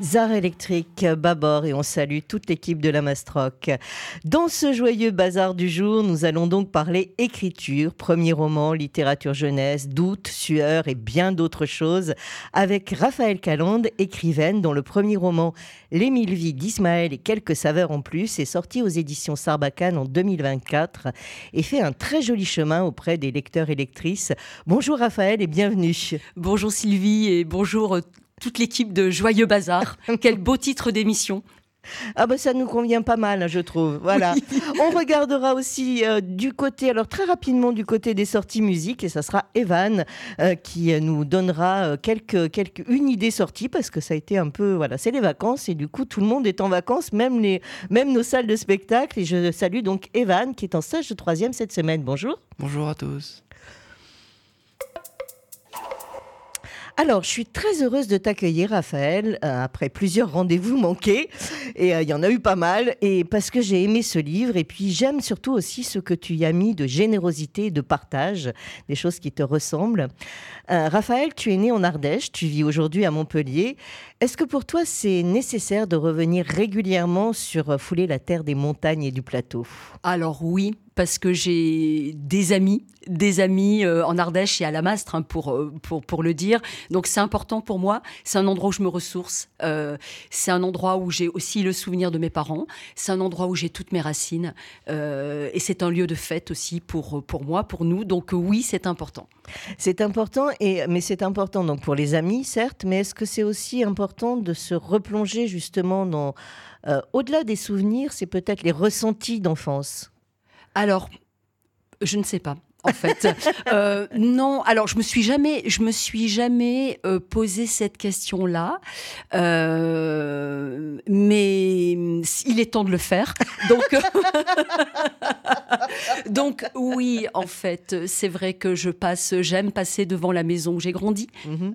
Zare électrique, Babor, et on salue toute l'équipe de la Mastroc. Dans ce joyeux bazar du jour, nous allons donc parler écriture, premier roman, littérature jeunesse, doute, sueur et bien d'autres choses, avec Raphaël Calande, écrivaine, dont le premier roman, Les 1000 vies d'Ismaël et quelques saveurs en plus, est sorti aux éditions Sarbacane en 2024 et fait un très joli chemin auprès des lecteurs et lectrices. Bonjour Raphaël et bienvenue. Bonjour Sylvie et bonjour toute l'équipe de Joyeux Bazar. Quel beau titre d'émission. Ah ben ça nous convient pas mal, je trouve. Voilà. Oui. On regardera aussi du côté, alors très rapidement du côté des sorties musique, et ça sera Evan qui nous donnera une idée sortie, parce que ça a été un peu, voilà, c'est les vacances et du coup tout le monde est en vacances, même nos salles de spectacle. Et je salue donc Evan qui est en stage de 3e cette semaine. Bonjour. Bonjour à tous. Alors, je suis très heureuse de t'accueillir, Raphaël, après plusieurs rendez-vous manqués. Et il y en a eu pas mal. Et parce que j'ai aimé ce livre. Et puis, j'aime surtout aussi ce que tu y as mis de générosité et de partage, des choses qui te ressemblent. Raphaël, tu es né en Ardèche. Tu vis aujourd'hui à Montpellier. Est-ce que pour toi, c'est nécessaire de revenir régulièrement sur fouler la terre des montagnes et du plateau ? Alors oui, parce que j'ai des amis en Ardèche et à la Mastre, pour le dire. Donc c'est important pour moi. C'est un endroit où je me ressource. C'est un endroit où j'ai aussi le souvenir de mes parents. C'est un endroit où j'ai toutes mes racines. Et c'est un lieu de fête aussi pour moi, pour nous. Donc oui, c'est important. C'est important, mais c'est important donc pour les amis, certes. Mais est-ce que c'est aussi important de se replonger justement dans, au-delà des souvenirs, c'est peut-être les ressentis d'enfance ? Alors, je ne sais pas. En fait, non. Alors, je me suis jamais posé cette question-là, mais il est temps de le faire. Donc oui, en fait, c'est vrai que j'aime passer devant la maison où j'ai grandi.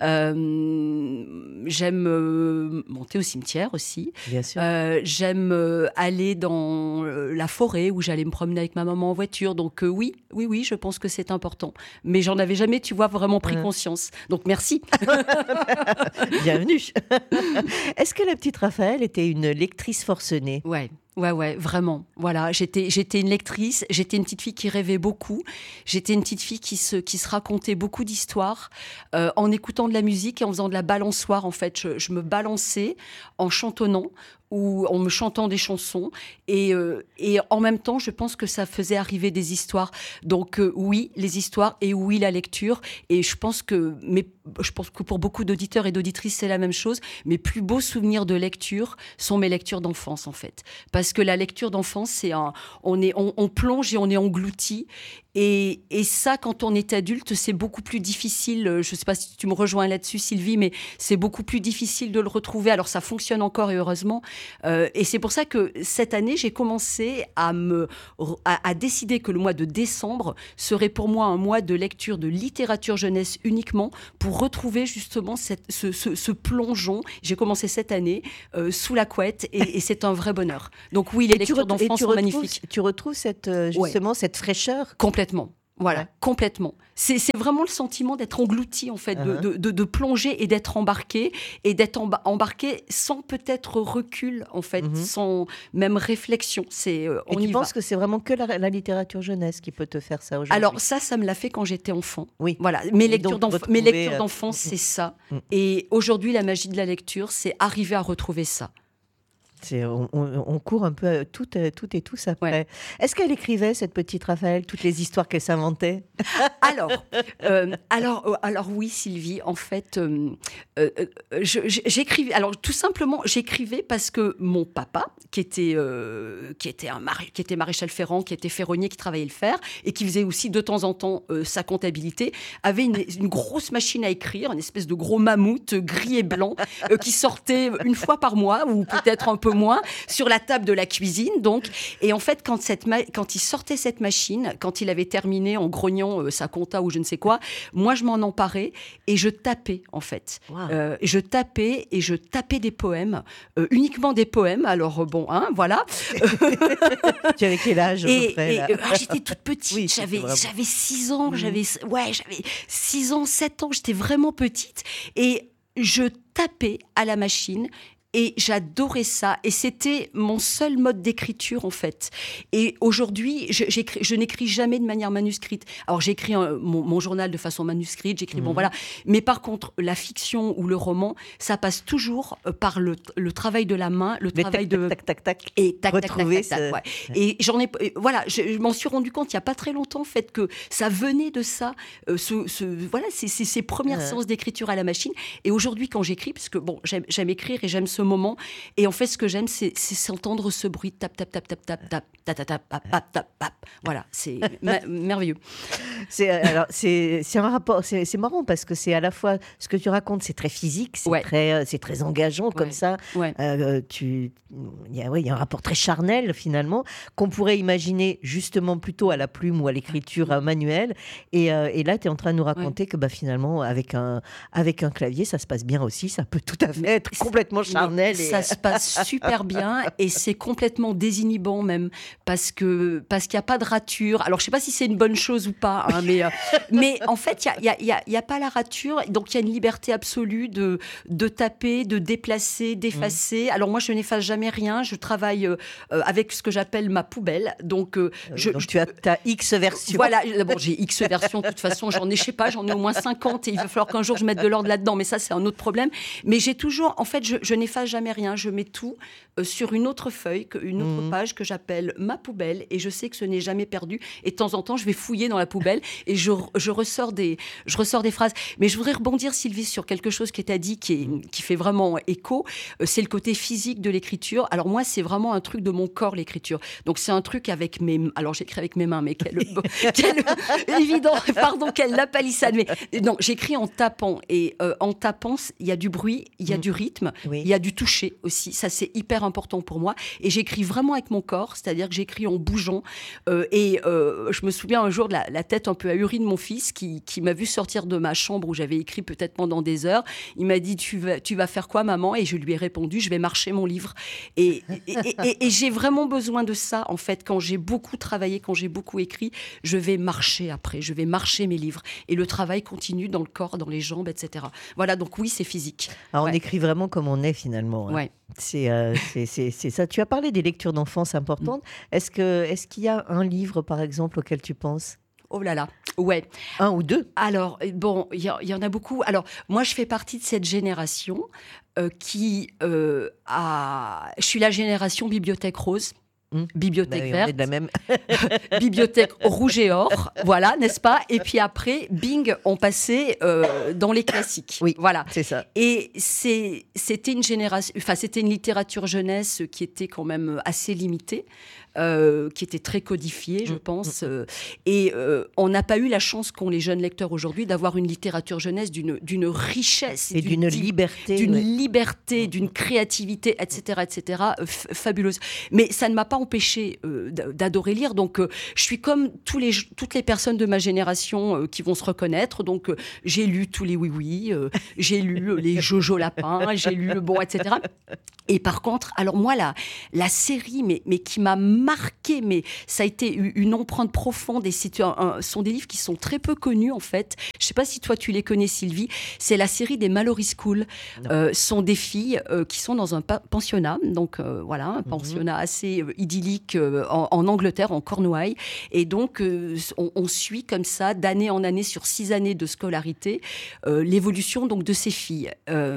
J'aime monter au cimetière aussi. Bien sûr. J'aime aller dans la forêt où j'allais me promener avec ma maman en voiture. Donc oui, je pense que c'est important. Mais j'en avais jamais, tu vois, vraiment pris conscience. Donc merci. Bienvenue. Est-ce que la petite Raphaël était une lectrice forcenée ? Ouais, vraiment. Voilà, j'étais une lectrice, j'étais une petite fille qui rêvait beaucoup, j'étais une petite fille qui se racontait beaucoup d'histoires en écoutant de la musique et en faisant de la balançoire. En fait, je me balançais en chantonnant ou en me chantant des chansons et en même temps, je pense que ça faisait arriver des histoires. Donc oui, les histoires et oui, la lecture. Et je pense que pour beaucoup d'auditeurs et d'auditrices, c'est la même chose. Mes plus beaux souvenirs de lecture sont mes lectures d'enfance, en fait. Parce que la lecture d'enfance, on plonge et on est englouti. Et ça, quand on est adulte, c'est beaucoup plus difficile. Je ne sais pas si tu me rejoins là-dessus, Sylvie, mais c'est beaucoup plus difficile de le retrouver. Alors, ça fonctionne encore et heureusement. Et c'est pour ça que cette année, j'ai commencé à décider que le mois de décembre serait pour moi un mois de lecture de littérature jeunesse uniquement pour retrouver justement ce plongeon. J'ai commencé cette année sous la couette et c'est un vrai bonheur. Donc oui, les lectures d'enfants sont magnifiques. Tu retrouves cette fraîcheur ? Complètement. Voilà, ouais. Complètement. C'est vraiment le sentiment d'être englouti, en fait, de plonger et d'être embarqué embarqué sans peut-être recul, en fait, sans même réflection. Et tu penses que c'est vraiment que la littérature jeunesse qui peut te faire ça aujourd'hui ? Alors ça me l'a fait quand j'étais enfant. Oui. Voilà, mes lectures d'enfance, c'est ça. Et aujourd'hui, la magie de la lecture, c'est arriver à retrouver ça. On court un peu toutes et tous après. Ouais. Est-ce qu'elle écrivait, cette petite Raphaël, toutes les histoires qu'elle s'inventait ? Alors oui, Sylvie, en fait, j'écrivais. Alors tout simplement, j'écrivais parce que mon papa, qui était maréchal ferrant, qui était ferronnier, qui travaillait le fer et qui faisait aussi de temps en temps sa comptabilité, avait une grosse machine à écrire, une espèce de gros mammouth gris et blanc qui sortait une fois par mois ou peut-être un peu moins, sur la table de la cuisine, donc. Et en fait, quand il sortait cette machine, quand il avait terminé en grognant sa compta ou je ne sais quoi, moi, je m'en emparais et je tapais, en fait. Wow. Je tapais des poèmes, uniquement des poèmes. Alors, voilà. Tu avais quel âge à peu près, j'étais toute petite. Oui, j'avais 6 ans. J'avais 6 ans, 7 ans. J'étais vraiment petite. Et je tapais à la machine Et j'adorais ça. Et c'était mon seul mode d'écriture, en fait. Et aujourd'hui, je n'écris jamais de manière manuscrite. Alors, j'écris mon journal de façon manuscrite, j'écris, bon, voilà. Mais par contre, la fiction ou le roman, ça passe toujours par le travail de la main, le travail de... tac. Et tac, retrouver tac. Ouais. Et j'en ai... Voilà, je m'en suis rendu compte il n'y a pas très longtemps, en fait, que ça venait de ça. Voilà, c'est ces premières séances d'écriture à la machine. Et aujourd'hui, quand j'écris, parce que, bon, j'aime écrire et j'aime ce moment. Et en fait, ce que j'aime, c'est s'entendre ce bruit de tap, tap, tap, tap, tap, tap, tap, tap, tap, tap, tap, tap. Voilà, c'est merveilleux. C'est un rapport, c'est marrant parce que c'est à la fois ce que tu racontes, c'est très physique, c'est très engageant comme ça. Ouais. Il y a un rapport très charnel finalement qu'on pourrait imaginer justement plutôt à la plume ou à l'écriture manuelle. Et là, tu es en train de nous raconter que finalement, avec un clavier, ça se passe bien aussi. Ça peut tout à fait être complètement charnel. Ça se passe super bien et c'est complètement désinhibant même parce qu'il n'y a pas de rature. Alors, je ne sais pas si c'est une bonne chose ou pas, hein, mais en fait, il y a pas la rature. Donc, il y a une liberté absolue de taper, de déplacer, d'effacer. Alors, moi, je n'efface jamais rien. Je travaille avec ce que j'appelle ma poubelle. Donc tu as ta X version. Voilà, bon, j'ai X version. De toute façon, j'en ai au moins 50 et il va falloir qu'un jour je mette de l'ordre là-dedans. Mais ça, c'est un autre problème. Mais j'ai toujours, en fait, je n'efface jamais rien. Je mets tout sur une autre feuille, une autre page que j'appelle ma poubelle. Et je sais que ce n'est jamais perdu. Et de temps en temps, je vais fouiller dans la poubelle et je ressors des phrases. Mais je voudrais rebondir, Sylvie, sur quelque chose que tu as dit qui fait vraiment écho. C'est le côté physique de l'écriture. Alors moi, c'est vraiment un truc de mon corps, l'écriture. Donc c'est un truc avec mes... Alors j'écris avec mes mains, mais quelle évident, pardon, quelle lapalissade. Mais non, j'écris en tapant. Et en tapant, il y a du bruit, il y a du rythme, il y a du toucher aussi. Ça, c'est hyper important pour moi. Et j'écris vraiment avec mon corps, c'est-à-dire que j'écris en bougeant. Je me souviens un jour de la tête un peu ahurie de mon fils qui m'a vu sortir de ma chambre où j'avais écrit peut-être pendant des heures. Il m'a dit, tu vas faire quoi, maman? Et je lui ai répondu, je vais marcher mon livre. Et j'ai vraiment besoin de ça, en fait. Quand j'ai beaucoup travaillé, quand j'ai beaucoup écrit, je vais marcher après, je vais marcher mes livres. Et le travail continue dans le corps, dans les jambes, etc. Voilà, donc oui, c'est physique. Alors, on écrit vraiment comme on est, finalement. Hein. Ouais. C'est ça. Tu as parlé des lectures d'enfance importantes. Est-ce qu'il y a un livre, par exemple, auquel tu penses ? Oh là là, ouais. Un ou deux. Alors, bon, il y en a beaucoup. Alors, moi, je fais partie de cette génération qui a... Je suis la génération Bibliothèque Rose. Bibliothèque verte, on est de la même. Bibliothèque rouge et or, voilà, n'est-ce pas? Et puis après, bing, on passait dans les classiques. Oui, voilà. C'est ça. Et c'était une génération, enfin c'était une littérature jeunesse qui était quand même assez limitée, qui était très codifiée, je pense. Et on n'a pas eu la chance qu'ont les jeunes lecteurs aujourd'hui d'avoir une littérature jeunesse d'une richesse et d'une liberté, d'une créativité, etc., fabuleuse. Mais ça ne m'a pas empêché d'adorer lire. Donc, je suis comme toutes les personnes de ma génération qui vont se reconnaître. Donc, j'ai lu tous les oui-oui, j'ai lu les Jojo Lapin, j'ai lu le bon, etc. Et par contre, alors moi, la série, mais qui m'a marquée, mais ça a été une empreinte profonde et sont des livres qui sont très peu connus, en fait. Je ne sais pas si toi, tu les connais, Sylvie. C'est la série des Mallory School. Sont des filles qui sont dans un pensionnat. Donc, voilà, un pensionnat assez idyllique en Angleterre, en Cornouailles. Et donc, on suit comme ça, d'année en année, sur 6 années de scolarité, l'évolution donc de ces filles.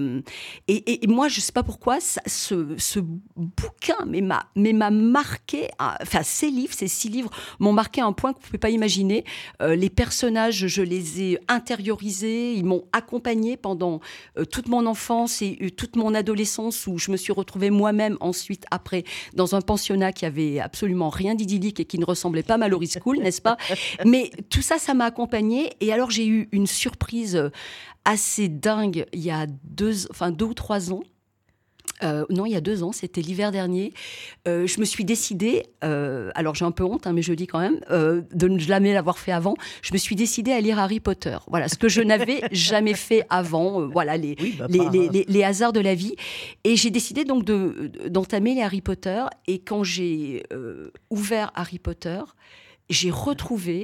Et moi, je ne sais pas pourquoi, ce bouquin m'a marqué, enfin ces 6 livres m'ont marqué à un point que vous ne pouvez pas imaginer. Les personnages, je les ai intériorisés, ils m'ont accompagnée pendant toute mon enfance et toute mon adolescence où je me suis retrouvée moi-même ensuite, après, dans un pensionnat qui avait absolument rien d'idyllique et qui ne ressemblait pas à Mallory School, n'est-ce pas? Mais tout ça, ça m'a accompagnée. Et alors, j'ai eu une surprise assez dingue il y a 2 ou 3 ans. Non, il y a 2 ans, c'était l'hiver dernier. Je me suis décidée, alors j'ai un peu honte, mais je le dis quand même, de ne jamais l'avoir fait avant. Je me suis décidée à lire Harry Potter. Voilà, ce que je n'avais jamais fait avant. Voilà, les hasards de la vie. Et j'ai décidé donc d'entamer les Harry Potter. Et quand j'ai ouvert Harry Potter, j'ai retrouvé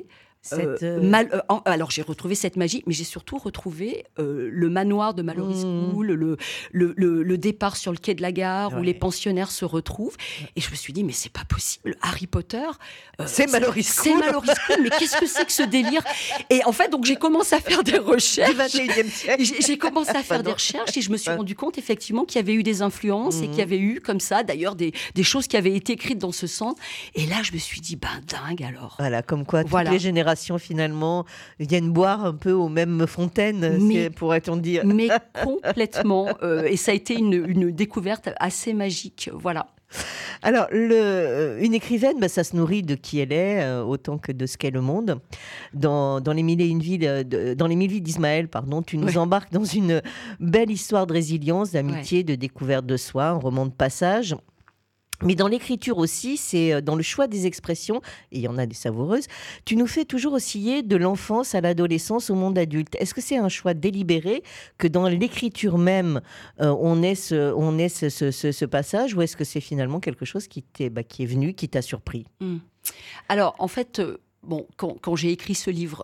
Alors j'ai retrouvé cette magie, mais j'ai surtout retrouvé le manoir de Mallory School, le départ sur le quai de la gare où les pensionnaires se retrouvent. Et je me suis dit, mais c'est pas possible, Harry Potter, c'est Mallory School. C'est Mallory School, mais qu'est-ce que c'est que ce délire? Et en fait, donc j'ai commencé à faire des recherches. Du 21e siècle. J'ai commencé à faire des recherches et je me suis rendu compte effectivement qu'il y avait eu des influences et qu'il y avait eu comme ça, d'ailleurs, des choses qui avaient été écrites dans ce sens. Et là, je me suis dit, dingue alors. Voilà, comme quoi toutes les générations finalement viennent boire un peu aux mêmes fontaines, pourrait-on dire. Mais complètement. Et ça a été une découverte assez magique. Voilà. Alors, une écrivaine, ça se nourrit de qui elle est, autant que de ce qu'est le monde. Dans les mille et une vies d'Ismaël, tu nous embarques dans une belle histoire de résilience, d'amitié, de découverte de soi, un roman de passage. Mais dans l'écriture aussi, c'est dans le choix des expressions, et il y en a des savoureuses, tu nous fais toujours osciller de l'enfance à l'adolescence au monde adulte. Est-ce que c'est un choix délibéré que dans l'écriture même, on ait ce passage, ou est-ce que c'est finalement quelque chose qui est venu, qui t'a surpris ? Alors, en fait... quand j'ai écrit ce livre,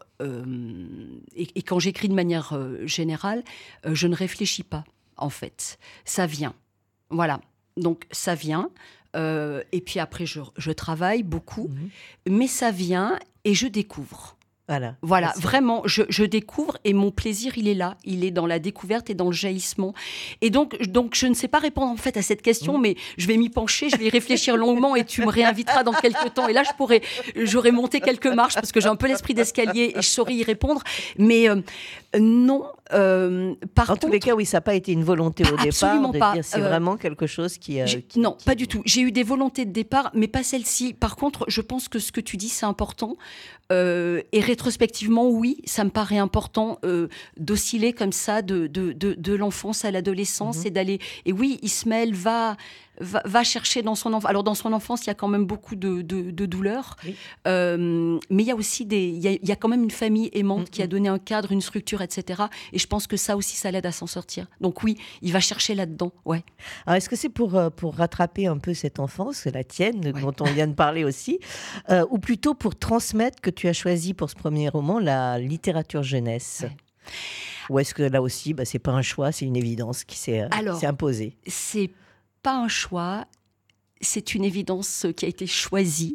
et quand j'écris de manière générale, je ne réfléchis pas, en fait. Ça vient. Voilà. Donc, ça vient. Et puis après, je travaille beaucoup. Mais ça vient et je découvre. Voilà, vraiment, je découvre et mon plaisir, il est là. Il est dans la découverte et dans le jaillissement. Et donc je ne sais pas répondre en fait à cette question, mais je vais m'y pencher, je vais y réfléchir longuement et tu me réinviteras dans quelques temps. Et là, j'aurais monté quelques marches parce que j'ai un peu l'esprit d'escalier et je saurais y répondre. Mais non. En tous les cas, oui, ça n'a pas été une volonté au départ de dire c'est vraiment quelque chose qui... Non, pas du tout. J'ai eu des volontés de départ, mais pas celle-ci. Par contre, je pense que ce que tu dis, c'est important. Et rétrospectivement, oui, ça me paraît important d'osciller comme ça de l'enfance à l'adolescence et d'aller... Et oui, Ismaël va chercher dans son enfance. Alors, dans son enfance, il y a quand même beaucoup de douleurs. Oui. Mais il y a aussi il y a quand même une famille aimante qui a donné un cadre, une structure, etc. Et je pense que ça aussi, ça l'aide à s'en sortir. Donc oui, il va chercher là-dedans. Ouais. Alors, est-ce que c'est pour rattraper un peu cette enfance, la tienne, dont on vient de parler aussi, ou plutôt pour transmettre que tu as choisi pour ce premier roman la littérature jeunesse ? Ou est-ce que là aussi, c'est pas un choix, c'est une évidence qui s'est imposée ? C'est pas un choix, c'est une évidence qui a été choisie.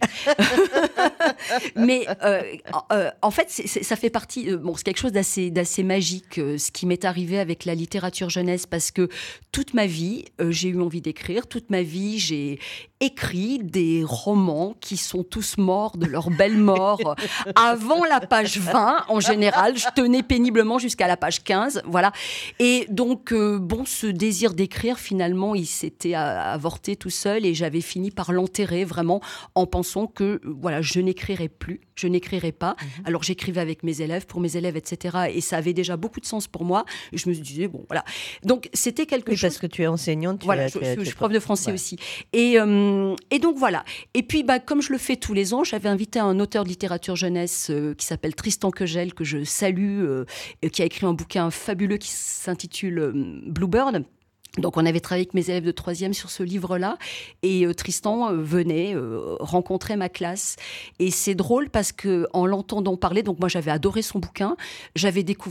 Mais en fait, ça fait partie... c'est quelque chose d'assez magique, ce qui m'est arrivé avec la littérature jeunesse, parce que toute ma vie, j'ai eu envie d'écrire. Toute ma vie, j'ai écrit des romans qui sont tous morts de leur belle mort avant la page 20. En général, je tenais péniblement jusqu'à la page 15. Voilà. Et donc, ce désir d'écrire, finalement, il s'était avorté tout seul et j'avais fini par l'enterrer vraiment en pensant que je n'écrirais plus, je n'écrirais pas. Alors j'écrivais avec mes élèves, pour mes élèves, etc. Et ça avait déjà beaucoup de sens pour moi. Et je me disais, voilà. Donc c'était quelque chose... parce que tu es enseignante. Je suis prof de français aussi. Et donc voilà. Et puis comme je le fais tous les ans, j'avais invité un auteur de littérature jeunesse qui s'appelle Tristan Quegel, que je salue, qui a écrit un bouquin fabuleux qui s'intitule Bluebird. Donc, on avait travaillé avec mes élèves de 3e sur ce livre-là. Et Tristan venait rencontrer ma classe. Et c'est drôle parce qu'en l'entendant parler, donc moi, j'avais adoré son bouquin. J'avais découvert